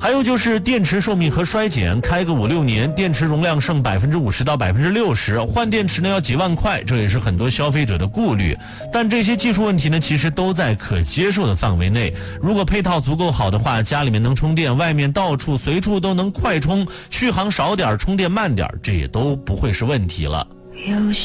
还有就是电池寿命和衰减，开个5-6年，电池容量剩50%到60%，换电池呢要几万块，这也是很多消费者的顾虑。但这些技术问题呢，其实都在可接受的范围内。如果配套足够好的话，家里面能充电，外面到处随处都能快充，续航少点，充电慢点，这也都不会是问题了。